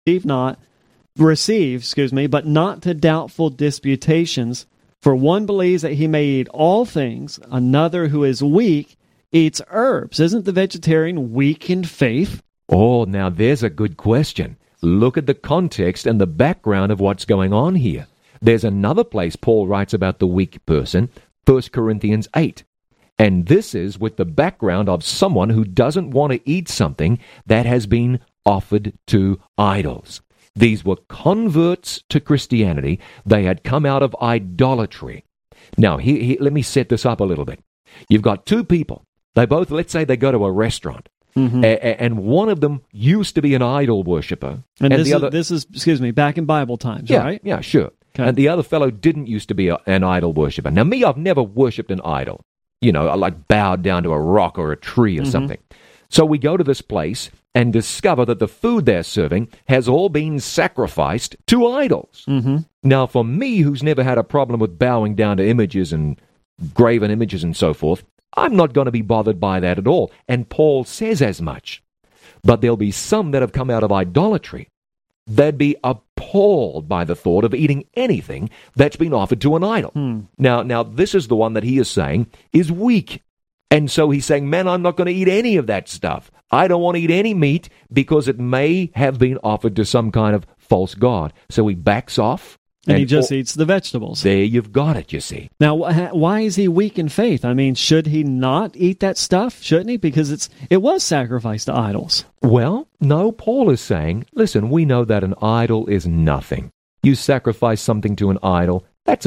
but not to doubtful disputations. For one believes that he may eat all things, another who is weak eats herbs. Isn't the vegetarian weak in faith? Oh, now there's a good question. Look at the context and the background of what's going on here. There's another place Paul writes about the weak person, 1 Corinthians 8. And this is with the background of someone who doesn't want to eat something that has been offered to idols. These were converts to Christianity. They had come out of idolatry. Now, let me set this up a little bit. You've got two people. They both, let's say they go to a restaurant. Mm-hmm. And one of them used to be an idol worshiper. And this is, back in Bible times, right? Yeah, sure. Okay. And the other fellow didn't used to be an idol worshiper. Now, me, I've never worshipped an idol. You know, I like bowed down to a rock or a tree or something. So we go to this place and discover that the food they're serving has all been sacrificed to idols. Mm-hmm. Now, for me, who's never had a problem with bowing down to images and graven images and so forth, I'm not going to be bothered by that at all. And Paul says as much. But there'll be some that have come out of idolatry. They'd be appalled by the thought of eating anything that's been offered to an idol. Now, this is the one that he is saying is weak. And so he's saying, man, I'm not going to eat any of that stuff. I don't want to eat any meat because it may have been offered to some kind of false god. So he backs off. And he just eats the vegetables. There you've got it, you see. Now, why is he weak in faith? I mean, should he not eat that stuff? Shouldn't he? Because it was sacrificed to idols. Well, no, Paul is saying, listen, we know that an idol is nothing. You sacrifice something to an idol, that's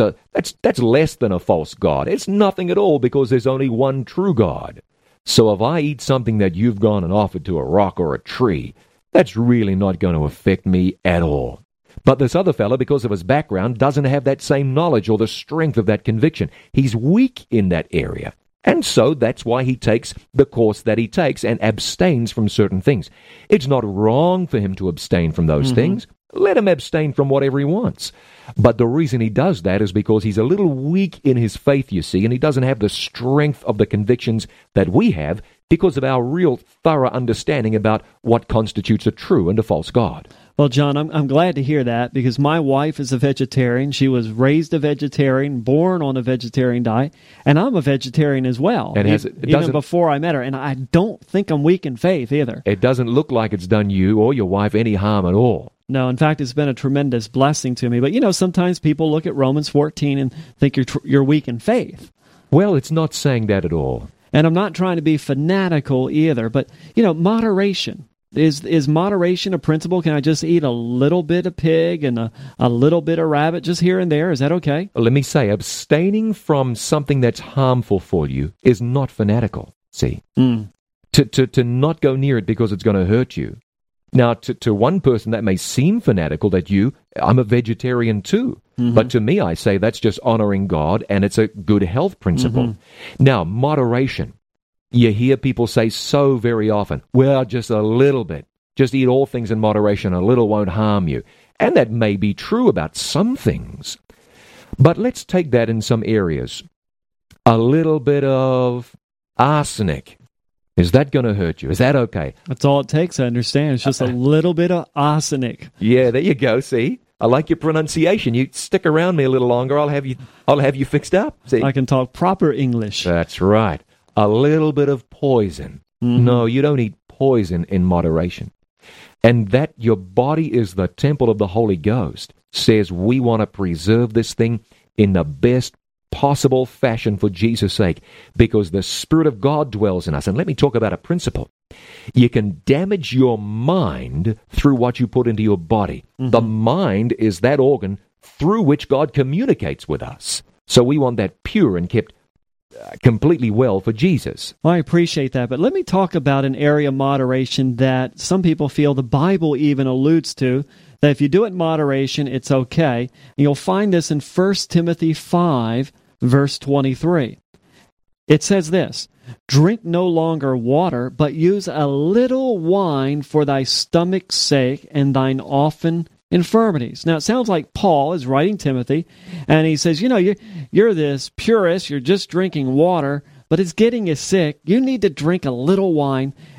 less than a false god. It's nothing at all because there's only one true God. So if I eat something that you've gone and offered to a rock or a tree, that's really not going to affect me at all. But this other fellow, because of his background, doesn't have that same knowledge or the strength of that conviction. He's weak in that area. And so that's why he takes the course that he takes and abstains from certain things. It's not wrong for him to abstain from those things. Let him abstain from whatever he wants. But the reason he does that is because he's a little weak in his faith, you see, and he doesn't have the strength of the convictions that we have because of our real thorough understanding about what constitutes a true and a false God. Well, John, I'm glad to hear that because my wife is a vegetarian. She was raised a vegetarian, born on a vegetarian diet, and I'm a vegetarian as well, and even before I met her. And I don't think I'm weak in faith either. It doesn't look like it's done you or your wife any harm at all. No, in fact, it's been a tremendous blessing to me. But, sometimes people look at Romans 14 and think you're weak in faith. Well, it's not saying that at all. And I'm not trying to be fanatical either, but, moderation. Is moderation a principle? Can I just eat a little bit of pig and a little bit of rabbit just here and there? Is that okay? Let me say, abstaining from something that's harmful for you is not fanatical, see? To not go near it because it's going to hurt you. Now, to one person that may seem fanatical I'm a vegetarian too. But to me, I say that's just honoring God and it's a good health principle. Now, moderation. You hear people say so very often, well, just a little bit. Just eat all things in moderation. A little won't harm you. And that may be true about some things. But let's take that in some areas. A little bit of arsenic. Is that going to hurt you? Is that okay? That's all it takes, I understand. It's just a little bit of arsenic. Yeah, there you go, see? I like your pronunciation. You stick around me a little longer, I'll have you fixed up. See? I can talk proper English. That's right. A little bit of poison. No, you don't eat poison in moderation. And that your body is the temple of the Holy Ghost says we want to preserve this thing in the best possible fashion for Jesus' sake, because the Spirit of God dwells in us. And let me talk about a principle. You can damage your mind through what you put into your body. The mind is that organ through which God communicates with us. So we want that pure and kept completely well for Jesus. Well, I appreciate that, but let me talk about an area of moderation that some people feel the Bible even alludes to, that if you do it in moderation, it's okay. And you'll find this in 1 Timothy 5, verse 23. It says this, "Drink no longer water, but use a little wine for thy stomach's sake and thine often infirmities." Now, it sounds like Paul is writing Timothy, and he says, you're this purist, you're just drinking water, but it's getting you sick. You need to drink a little wine,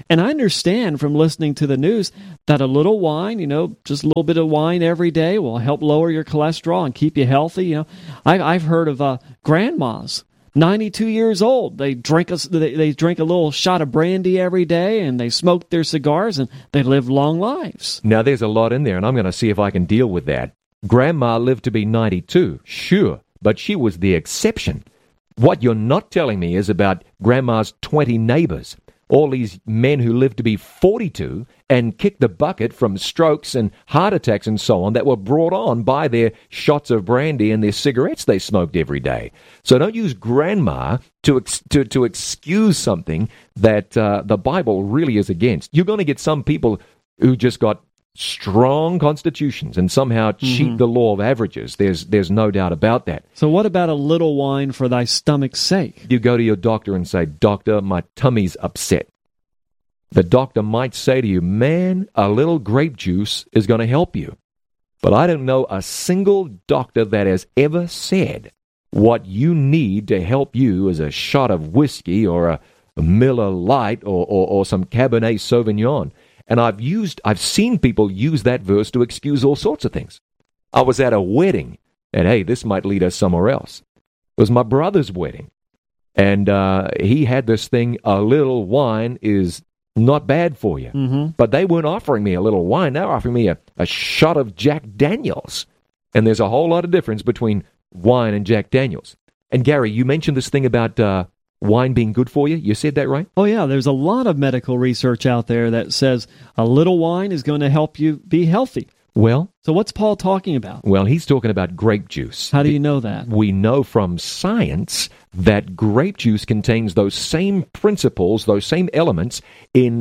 And I understand from listening to the news that a little wine, just a little bit of wine every day will help lower your cholesterol and keep you healthy. I've heard of grandmas, 92 years old. They drink a little shot of brandy every day, and they smoke their cigars, and they live long lives. Now, there's a lot in there, and I'm going to see if I can deal with that. Grandma lived to be 92, sure, but she was the exception. What you're not telling me is about Grandma's 20 neighbors, all these men who lived to be 42 and kicked the bucket from strokes and heart attacks and so on that were brought on by their shots of brandy and their cigarettes they smoked every day. So don't use Grandma to excuse something that the Bible really is against. You're going to get some people who just got strong constitutions and somehow cheat the law of averages. There's no doubt about that. So what about a little wine for thy stomach's sake? You go to your doctor and say, "Doctor, my tummy's upset." The doctor might say to you, "Man, a little grape juice is going to help you." But I don't know a single doctor that has ever said what you need to help you is a shot of whiskey or a Miller Lite or some Cabernet Sauvignon. And I've seen people use that verse to excuse all sorts of things. I was at a wedding, and hey, this might lead us somewhere else. It was my brother's wedding, and he had this thing, a little wine is not bad for you. But they weren't offering me a little wine. They were offering me a shot of Jack Daniels. And there's a whole lot of difference between wine and Jack Daniels. And Gary, you mentioned this thing about wine being good for you. You said that right? Oh, yeah. There's a lot of medical research out there that says a little wine is going to help you be healthy. Well, so what's Paul talking about? Well, he's talking about grape juice. How do you know that? We know from science that grape juice contains those same principles, those same elements in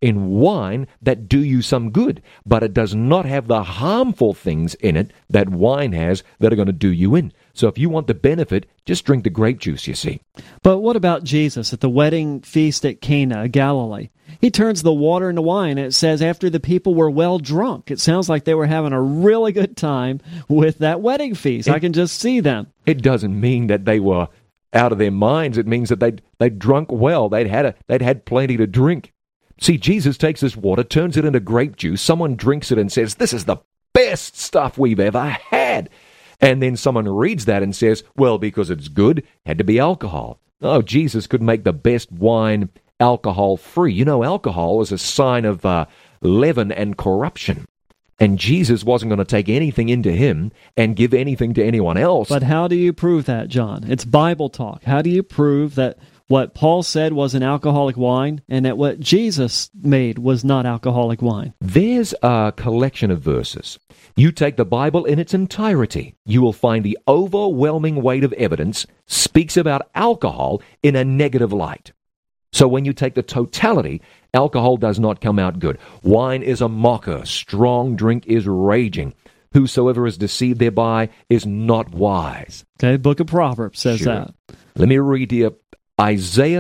wine that do you some good, but it does not have the harmful things in it that wine has that are going to do you in. So if you want the benefit, just drink the grape juice, you see. But what about Jesus at the wedding feast at Cana, Galilee? He turns the water into wine, and it says after the people were well drunk. It sounds like they were having a really good time with that wedding feast. I can just see them. It doesn't mean that they were out of their minds. It means that they'd drunk well. They'd had plenty to drink. See, Jesus takes this water, turns it into grape juice. Someone drinks it and says, "This is the best stuff we've ever had." And then someone reads that and says, "Well, because it's good, it had to be alcohol." Oh, Jesus could make the best wine alcohol-free. You know, alcohol is a sign of leaven and corruption. And Jesus wasn't going to take anything into him and give anything to anyone else. But how do you prove that, John? It's Bible talk. How do you prove that what Paul said was an alcoholic wine and that what Jesus made was not alcoholic wine? There's a collection of verses. You take the Bible in its entirety, you will find the overwhelming weight of evidence speaks about alcohol in a negative light. So when you take the totality, alcohol does not come out good. Wine is a mocker. Strong drink is raging. Whosoever is deceived thereby is not wise. Okay, Book of Proverbs says that. Let me read here Isaiah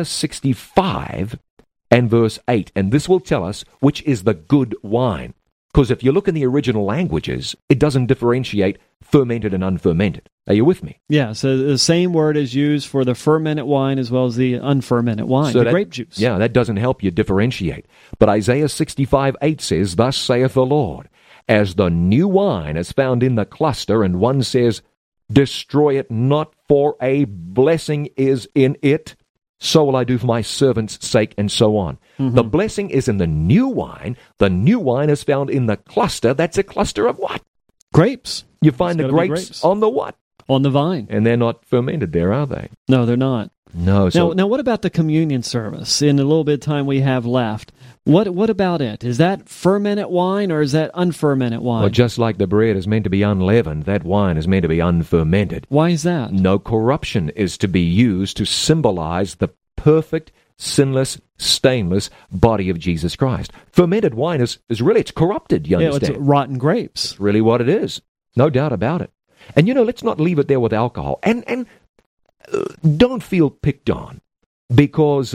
65 and verse 8, and this will tell us which is the good wine. Because if you look in the original languages, it doesn't differentiate fermented and unfermented. Are you with me? Yeah, so the same word is used for the fermented wine as well as the unfermented wine, so the grape juice. Yeah, that doesn't help you differentiate. But Isaiah 65:8 says, "Thus saith the Lord, as the new wine is found in the cluster, and one says, destroy it not, for a blessing is in it, so will I do for my servant's sake," and so on. The blessing is in the new wine. The new wine is found in the cluster. That's a cluster of what? Grapes. You find the grapes on the what? On the vine. And they're not fermented there, are they? No, they're not. No. So now, what about the communion service? In a little bit of time we have left, what about it? Is that fermented wine or is that unfermented wine? Well, just like the bread is meant to be unleavened, that wine is meant to be unfermented. Why is that? No corruption is to be used to symbolize the perfect, sinless, stainless body of Jesus Christ. Fermented wine is really, it's corrupted, you understand? It's rotten grapes. It's really what it is. No doubt about it. And, let's not leave it there with alcohol. And don't feel picked on, because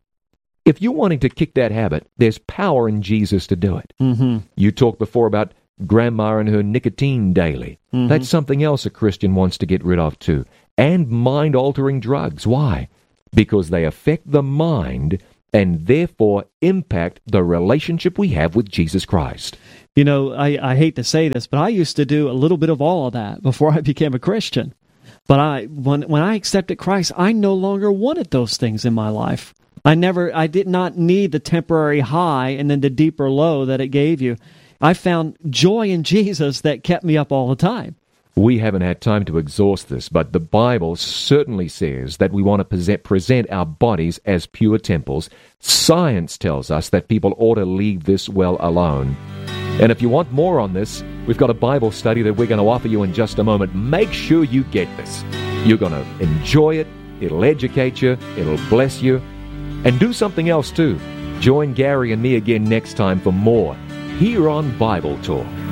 if you're wanting to kick that habit, there's power in Jesus to do it. You talked before about Grandma and her nicotine daily. That's something else a Christian wants to get rid of too. And mind-altering drugs. Why? Because they affect the mind and therefore impact the relationship we have with Jesus Christ. You know, I hate to say this, but I used to do a little bit of all of that before I became a Christian. But when I accepted Christ, I no longer wanted those things in my life. I did not need the temporary high and then the deeper low that it gave you. I found joy in Jesus that kept me up all the time. We haven't had time to exhaust this, but the Bible certainly says that we want to present our bodies as pure temples. Science tells us that people ought to leave this well alone. And if you want more on this, we've got a Bible study that we're going to offer you in just a moment. Make sure you get this. You're going to enjoy it. It'll educate you. It'll bless you. And do something else too. Join Gary and me again next time for more here on Bible Talk.